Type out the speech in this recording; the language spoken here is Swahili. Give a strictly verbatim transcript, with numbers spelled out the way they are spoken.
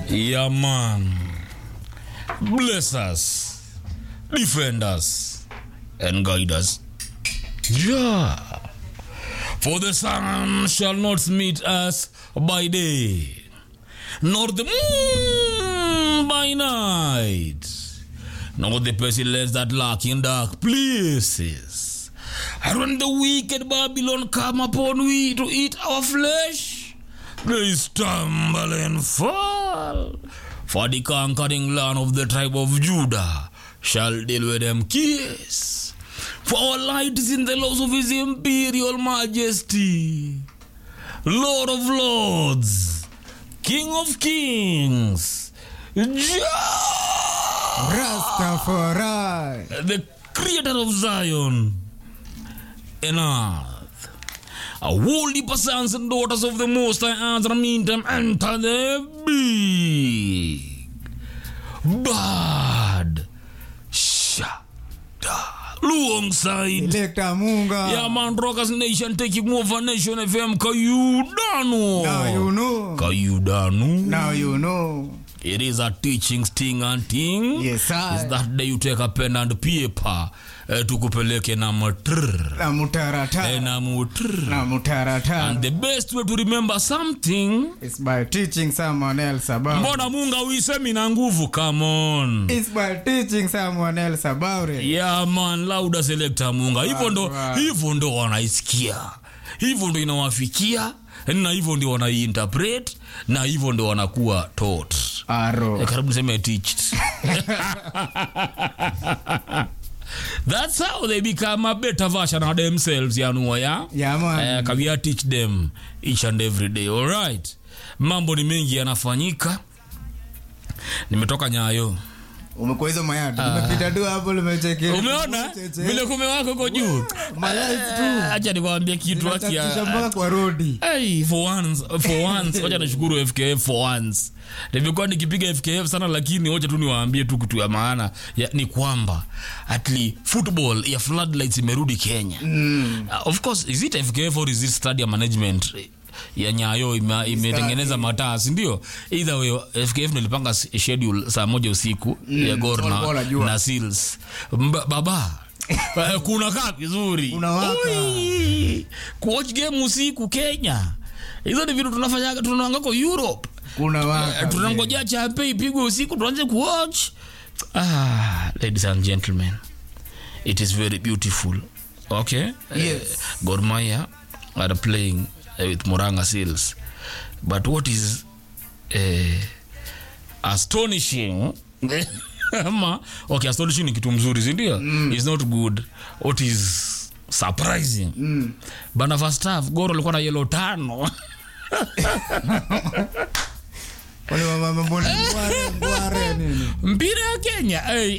Yeah, man. Bless us, defend us, and guide us. Yeah. For the sun shall not meet us by day, nor the moon by night, nor the pestilence that lurk in dark places. And when the wicked Babylon come upon we to eat our flesh, they stumble and fall. For the conquering land of the tribe of Judah shall deal with them kiss. For our light is in the laws of his imperial majesty, Lord of lords, King of kings, Jah, Rastafari, the creator of Zion and earth. A holy sons and daughters of the Most High answer meantime enter the big bad shada alongside Electa Munga. Yeah, man, Rockers Nation taking over Nation F M. Kayudano. Now you know. Kayudano. Now you know. It is a teaching sting and thing. Yes, sir. It's that day you take a pen and paper. Uh, tukupeleke na mutr. Na mutarata. Na mutr. Na mutarata. And the best way to remember something is by teaching someone else about Mbona it. Munga uisemi na nguvu, come on. It's by teaching someone else about it. Yeah, man, lauda selector Munga. Hivyo ndo, Right. hivyo ndo wanaisikia. Hivyo ndo inawafikia. Na hivyo ndo wanaiinterpret. Na hivyo ndo wanakuwa taught. Aro. Eh, karibu niseme teached. That's how they become a better version of themselves, you know, yeah? Yeah, man. Uh, can we teach them each and every day, all right? Mambo ni mengi yanafanyika. Nimetoka Nyayo. Umekuwa hizo mayadi. Umepita tu hapo umechekea. Umeona? Vile kume wako uko juu. Mayadi tu. Acha nikwambie kitu haki ya. Mpaka kwa rodi. Hey, for once, for once, wacha nashukuru F K F for once. Nimekuwa nikipiga F K F sana, lakini wacha tu niwaambie tu kitu ya maana ya, ni kwamba at least football ya floodlights imerudi Kenya. Mm. Uh, of course, is it F K F or is it stadium management ya Nyayo imetengeneza mataa, si ndio? Either way F K F nilipanga schedule saa moja usiku mm. ya Gor na, na Seals. Mba, baba kuna kaa vizuri Unawaka. Kuwatch game usiku Kenya. Hizo ni vitu tunafanya, tunaanga kwa Europe. Kuna waka. Uh, tunangojea champe ipigwe usiku tuanze kuwatch. Ah, ladies and gentlemen, it is very beautiful. Okay? Yes. Uh, Gor Mahia are playing uh, with Murang'a Seals. But what is uh, astonishing ama okay, astonishing ni kitu mzuri, si ndio? Mm. It's not good. What is surprising? Mm. Bana first half Gor alikuwa na yellow tano. Wale mama mbona ngware ngware nini? Mpira ya Kenya, hey,